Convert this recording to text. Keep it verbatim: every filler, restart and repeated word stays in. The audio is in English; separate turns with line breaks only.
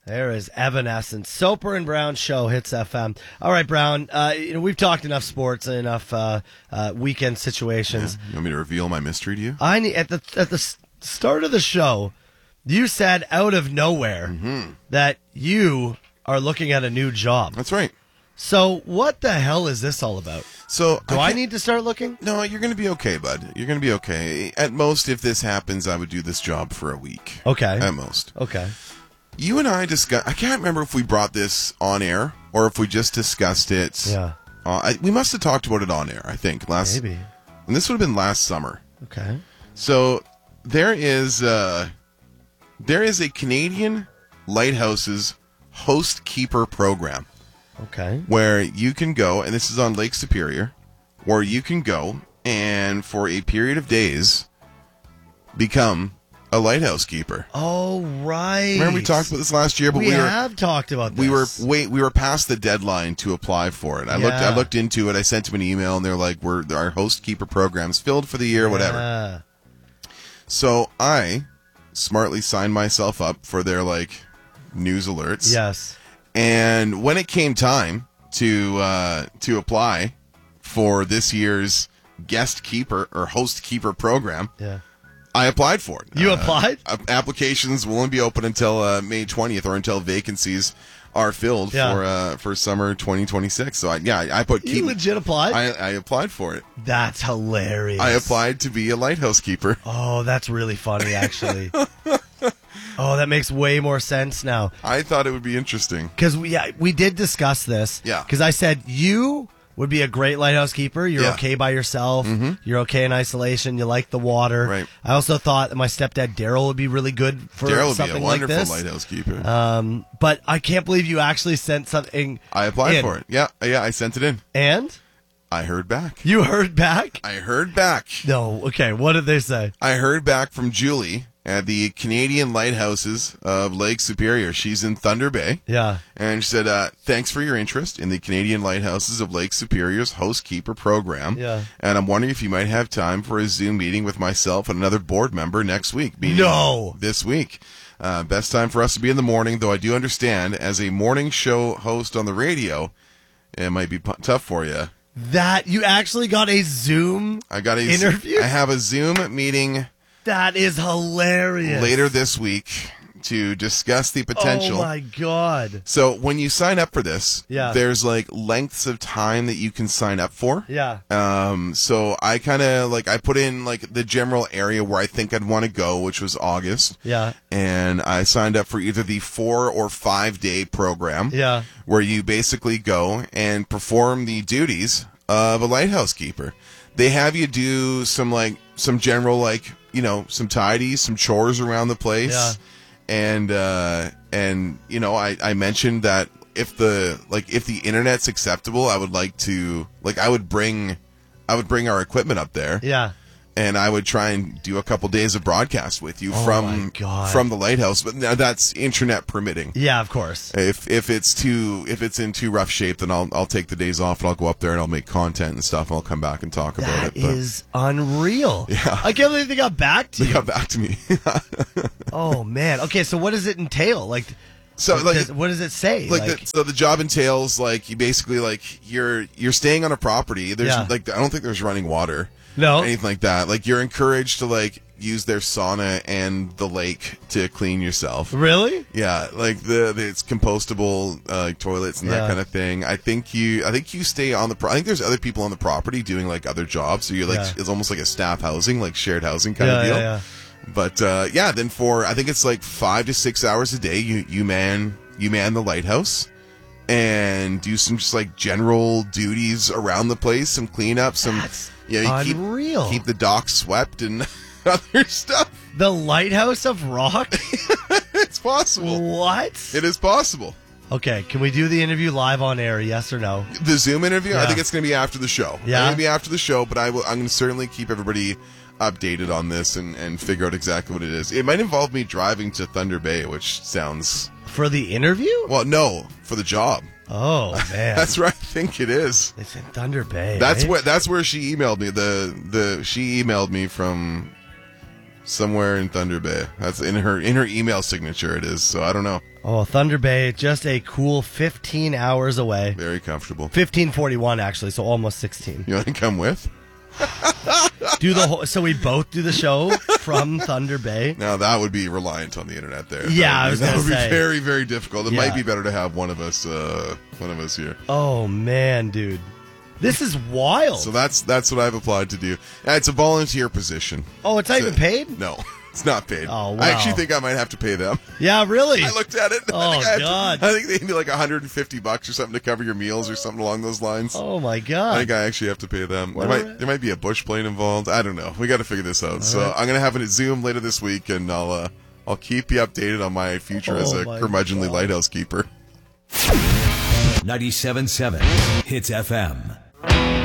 There is Evanescence. Soper and Brown Show, Hits F M. All right, Brown, uh, you know, we've talked enough sports and enough uh, uh, weekend situations.
Yeah. You want me to reveal my mystery to you?
I need, at the at the start of the show, you said out of nowhere
mm-hmm.
that you are looking at a new job.
That's right.
So what the hell is this all about?
So
Do
I,
I need to start looking?
No, you're going to be okay, bud. You're going to be okay. At most, if this happens, I would do this job for a week.
Okay.
At most.
Okay.
You and I discussed, I can't remember if we brought this on air or if we just discussed it.
Yeah.
Uh, I, we must have talked about it on air, I think. last.
Maybe.
And this would have been last summer.
Okay.
So there is, uh, there is a Canadian Lighthouses Host Keeper program.
Okay.
Where you can go, and this is on Lake Superior, where you can go and for a period of days become a lighthouse keeper.
Oh, right.
Remember we talked about this last year, but
we,
we, were
have talked about this.
we were wait we were past the deadline to apply for it. I
Yeah.
looked I looked into it. I sent them an email, and they're like, "We're our host keeper program's filled for the year, whatever."
Yeah.
So I smartly signed myself up for their like news alerts.
Yes.
And when it came time to uh, to apply for this year's guest keeper or host keeper program,
Yeah.
I applied for it.
You
Uh,
applied?
uh, applications will only be open until uh, May twentieth or until vacancies are filled
Yeah.
for uh, for summer twenty twenty-six. So I, yeah, I, I put
You
keep,
legit applied?
I, I applied for it.
That's hilarious.
I applied to be a lighthouse keeper.
Oh, that's really funny, actually. Oh, that makes way more sense now.
I thought it would be interesting.
Because we, yeah, we did discuss this.
Yeah.
Because I said you would be a great lighthouse keeper. You're
Yeah.
okay by yourself. Mm-hmm. You're okay in isolation. You like the water.
Right.
I also thought that my stepdad Daryl would be really good for
Daryl would be
something
a
like
wonderful
this.
lighthouse keeper.
Um, but I can't believe you actually sent something.
I applied
in.
for it. Yeah, yeah, I sent it in.
And
I heard back.
you heard back?
I heard back.
No. Okay. What did they say?
I heard back from Julie at the Canadian Lighthouses of Lake Superior. She's in Thunder Bay.
Yeah.
And she said, uh, thanks for your interest in the Canadian Lighthouses of Lake Superior's Host Keeper program.
Yeah.
And I'm wondering if you might have time for a Zoom meeting with myself and another board member next week. Meaning
No.
This week. Uh, best time for us to be in the morning, though I do understand as a morning show host on the radio, it might be p- tough for you.
That you actually got a Zoom
I got a
interview?
I have a Zoom meeting
That is hilarious.
later this week to discuss the potential.
Oh my god.
So when you sign up for this,
Yeah.
there's like lengths of time that you can sign up for.
Yeah.
Um, so I kind of like, I put in like the general area where I think I'd want to go, which was August.
Yeah.
And I signed up for either the four or five day program.
Yeah.
Where you basically go and perform the duties of a lighthouse keeper. They have you do some like, some general like, you know, some tidies, some chores around the place.
Yeah.
And, uh, and, you know, I, I mentioned that if the, like, if the internet's acceptable, I would like to, like, I would bring, I would bring our equipment up there.
Yeah.
And I would try and do a couple days of broadcast with you
Oh
from,
my God.
from the lighthouse. But now that's internet permitting.
Yeah, of course.
If, if it's too, if it's in too rough shape, then I'll, I'll take the days off and I'll go up there and I'll make content and stuff and I'll come back and talk about
That
it. But
is unreal.
Yeah.
I can't believe they got back to
they
you.
got back to me.
Oh man. Okay, so what does it entail? Like,
So like,
does- what does it say?
Like, the, so the job entails like you basically like you're you're staying on a property. There's
Yeah.
like I don't think there's running water,
No.
or anything like that. Like you're encouraged to like use their sauna and the lake to clean yourself.
Really?
Yeah, like the, the it's compostable uh, like toilets and
Yeah.
that kind of thing. I think you I think you stay on the. Pro- I think there's other people on the property doing like other jobs. So you're like
Yeah.
it's almost like a staff housing, like shared housing kind
Yeah,
of deal.
yeah, yeah.
But uh, yeah, then for I think it's like five to six hours a day, you you man you man the lighthouse and do some just like general duties around the place, some cleanup, some
That's
yeah, you
unreal.
keep keep the docks swept and other stuff.
The Lighthouse of Rock?
It's possible.
What?
It is possible.
Okay, can we do the interview live on air? Yes or no?
The Zoom interview, I
Yeah.
think it's going to be after the show.
Yeah?
It's going to be after the show, but I will. I'm going to certainly keep everybody updated on this and, and figure out exactly what it is. It might involve me driving to Thunder Bay, which sounds
For the interview?
well, no, for the job.
Oh man.
That's where I think it is.
It's in Thunder Bay.
That's
right?
where that's where she emailed me. The the she emailed me from somewhere in Thunder Bay. That's in her in her email signature. It is. So I don't know.
Oh, Thunder Bay, just a cool fifteen hours away.
Very comfortable.
fifteen forty-one actually, so almost sixteen.
You want to come with?
Do the whole, so we both do the show from Thunder Bay.
Now that would be reliant on the internet there.
Yeah,
that
I
would,
was
that
gonna
would
say.
be very, very difficult. It
Yeah.
might be better to have one of us, uh, one of us here.
Oh man, dude, this is wild.
So that's that's what I've applied to do. Uh, It's a volunteer position.
Oh, it's not
So-
even paid?
No, it's not paid.
Oh, wow.
I actually think I might have to pay them.
Yeah, really?
I looked at it.
Oh,
I think I have to-
God.
I think they need like one hundred fifty bucks or something to cover your meals or something along those lines.
Oh my
I
god.
think I actually have to pay them. There
Well,
might there might be a bush plane involved. I don't know. We got to figure this out. So
right.
I'm gonna have it at Zoom later this week, and I'll uh, I'll keep you updated on my future as
Oh,
a
my
curmudgeonly
God.
lighthouse keeper.
ninety-seven point seven Hits F M.